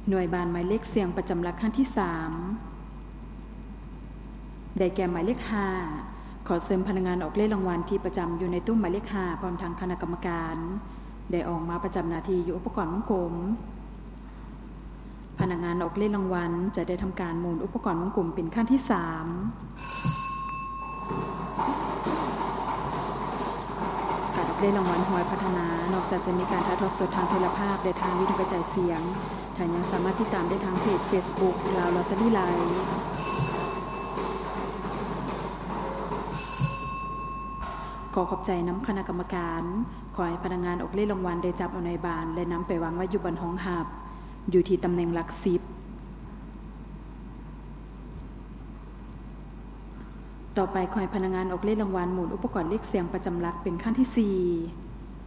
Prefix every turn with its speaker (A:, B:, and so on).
A: หน่วยบานหมายเลขเสียงประจำหลักขั้นที่3ได้แก่หมายเลข5ขอเชิญพนักงานออกเลขรางวัลที่ประจำอยู่ในตู้หมายเลข5พร้อมทางคณะกรรมการได้ออกมาประจำหน้าที่อยู่อุปกรณ์วงกลมพนักงานออกเลขรางวัลจะได้ทำการหมุนอุปกรณ์วงกลมเป็นขั้นที่3การออกเลขรางวัลหวยพัฒนานอกจากจะมีการถ่ายทอดสดทางโทรภาพและทางวิทยุกระจายเสียงท่านยังสามารถติดตามได้ทางเพจ Facebook ลาวลอตเตอรี่ไลฟ์ขอขอบใจน้ำคณะกรรมการขอให้พนักงานออกเลขรางวัลได้จับเอาในบานและนำไปวางไว้อยู่บนห้องหับอยู่ที่ตำแหน่งหลัก10ต่อไปขอให้พนักงานออกเลขรางวัลหมุนอุปกรณ์เลขเสียงประจำหลักเป็นขั้นที่4